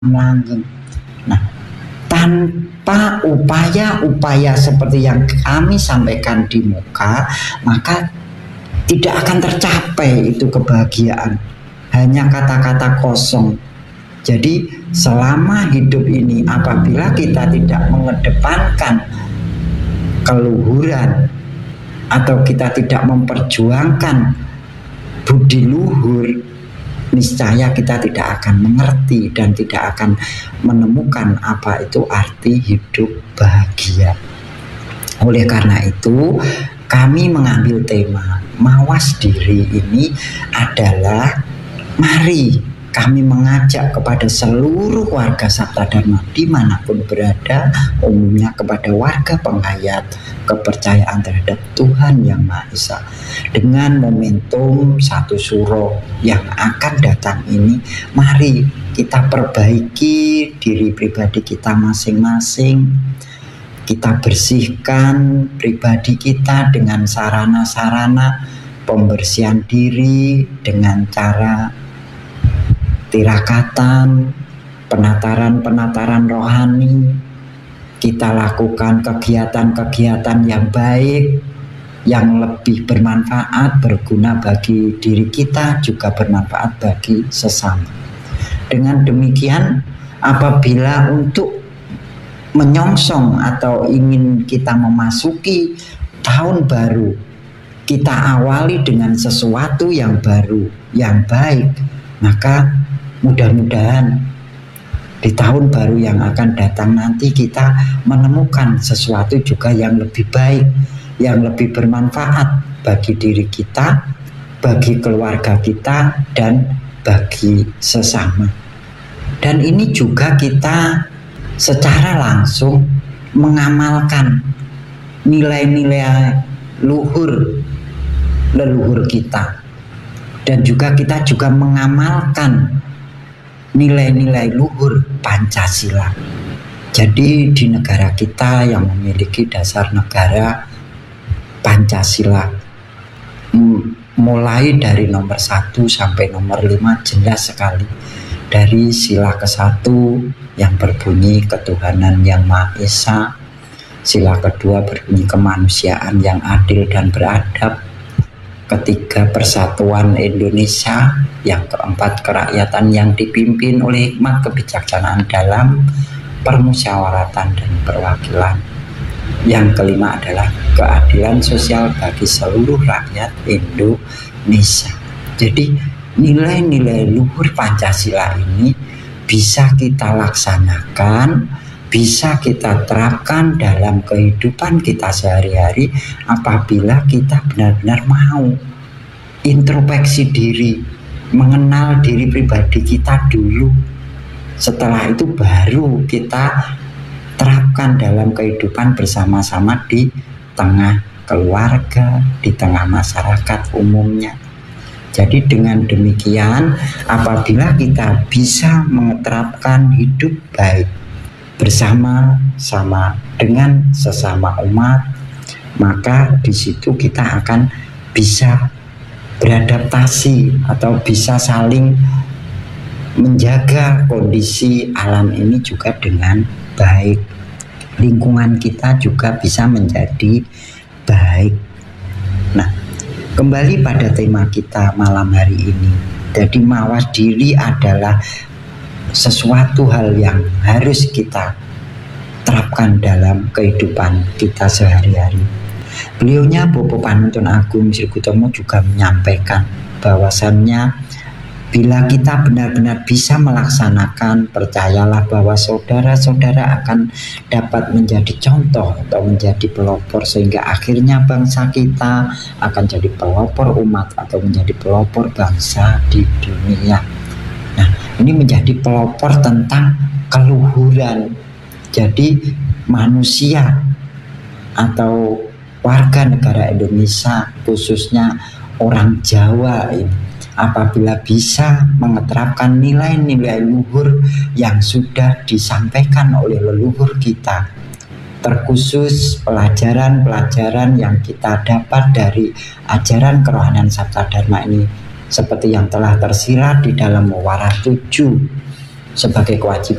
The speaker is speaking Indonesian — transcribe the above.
langgeng. Nah, tanpa upaya-upaya seperti yang kami sampaikan di muka, maka tidak akan tercapai itu kebahagiaan. Hanya kata-kata kosong. Jadi selama hidup ini apabila kita tidak mengedepankan keluhuran atau kita tidak memperjuangkan budi luhur, niscaya kita tidak akan mengerti dan tidak akan menemukan apa itu arti hidup bahagia. Oleh karena itu, kami mengambil tema mawas diri ini adalah mari kami mengajak kepada seluruh warga Sabta Dharma dimanapun berada, umumnya kepada warga penghayat kepercayaan terhadap Tuhan Yang Maha Esa, dengan momentum satu suro yang akan datang ini, mari kita perbaiki diri pribadi kita masing-masing. Kita bersihkan pribadi kita dengan sarana-sarana pembersihan diri dengan cara tirakatan, penataran-penataran rohani. Kita lakukan kegiatan-kegiatan yang baik, yang lebih bermanfaat, berguna bagi diri kita, juga bermanfaat bagi sesama. Dengan demikian, apabila untuk menyongsong atau ingin kita memasuki tahun baru, kita awali dengan sesuatu yang baru, yang baik, maka mudah-mudahan di tahun baru yang akan datang nanti kita menemukan sesuatu juga yang lebih baik, yang lebih bermanfaat bagi diri kita, bagi keluarga kita, dan bagi sesama. Dan ini juga kita secara langsung mengamalkan nilai-nilai leluhur kita, dan juga kita juga mengamalkan nilai-nilai luhur Pancasila. Jadi di negara kita yang memiliki dasar negara Pancasila, mulai dari nomor 1 sampai nomor 5 jelas sekali. Dari sila ke-1 yang berbunyi ketuhanan yang Maha Esa, sila kedua berbunyi kemanusiaan yang adil dan beradab, ketiga persatuan Indonesia, yang keempat kerakyatan yang dipimpin oleh hikmat kebijaksanaan dalam permusyawaratan dan perwakilan, yang kelima adalah keadilan sosial bagi seluruh rakyat Indonesia. Jadi nilai-nilai luhur Pancasila ini bisa kita laksanakan, bisa kita terapkan dalam kehidupan kita sehari-hari apabila kita benar-benar mau introspeksi diri, mengenal diri pribadi kita dulu. Setelah itu baru kita terapkan dalam kehidupan bersama-sama di tengah keluarga, di tengah masyarakat umumnya. Jadi dengan demikian, apabila kita bisa menerapkan hidup baik bersama-sama dengan sesama umat, maka di situ kita akan bisa beradaptasi atau bisa saling menjaga kondisi alam ini juga dengan baik. Lingkungan kita juga bisa menjadi baik. Nah, kembali pada tema kita malam hari ini. Jadi mawas diri adalah sesuatu hal yang harus kita terapkan dalam kehidupan kita sehari-hari. Beliaunya Bapak Panuntun Agung Sri Gutomo juga menyampaikan bahwasannya bila kita benar-benar bisa melaksanakan, percayalah bahwa saudara-saudara akan dapat menjadi contoh atau menjadi pelopor, sehingga akhirnya bangsa kita akan jadi pelopor umat atau menjadi pelopor bangsa di dunia. Nah, ini menjadi pelopor tentang keluhuran. Jadi manusia atau warga negara Indonesia, khususnya orang Jawa ini, apabila bisa menerapkan nilai-nilai luhur yang sudah disampaikan oleh leluhur kita, terkhusus pelajaran-pelajaran yang kita dapat dari ajaran kerohanian Sabta Dharma ini, seperti yang telah tersirat di dalam Muara 7 sebagai kewajiban